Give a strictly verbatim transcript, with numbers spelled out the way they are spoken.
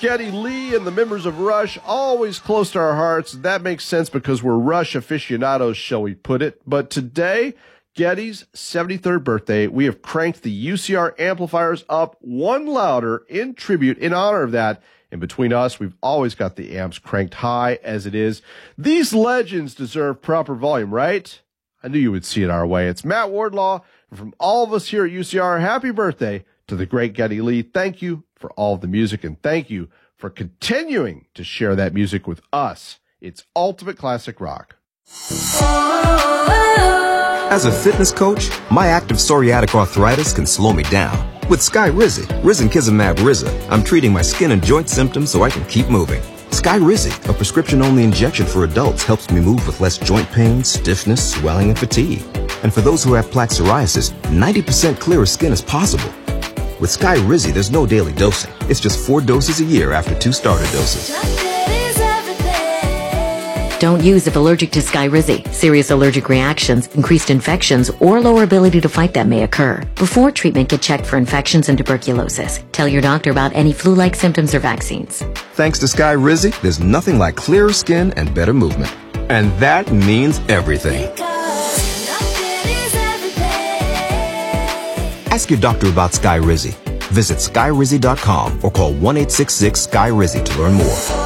Geddy Lee and the members of Rush, always close to our hearts. That makes sense because we're Rush aficionados, shall we put it. But today, Geddy's seventy-third birthday, we have cranked the U C R amplifiers up one louder in tribute, in honor of that. And between us, we've always got the amps cranked high as it is. These legends deserve proper volume, right? I knew you would see it our way. It's Matt Wardlaw, and from all of us here at U C R, happy birthday to the great Geddy Lee. Thank you for all of the music, and thank you for continuing to share that music with us. It's ultimate classic rock. As a fitness coach, my active psoriatic arthritis can slow me down. With Skyrizi, risankizumab Riza, I'm treating my skin and joint symptoms so I can keep moving. Skyrizi, a prescription-only injection for adults, helps me move with less joint pain, stiffness, swelling, and fatigue. And for those who have plaque psoriasis, ninety percent clearer skin is possible. With Skyrizi, there's no daily dosing. It's just four doses a year after two starter doses. Don't use if allergic to Skyrizi. Serious allergic reactions, increased infections, or lower ability to fight them may occur. Before treatment, get checked for infections and tuberculosis. Tell your doctor about any flu-like symptoms or vaccines. Thanks to Skyrizi, there's nothing like clearer skin and better movement. And that means everything. Ask your doctor about Skyrizi. Visit Skyrizi dot com or call one eight six six Skyrizi to learn more.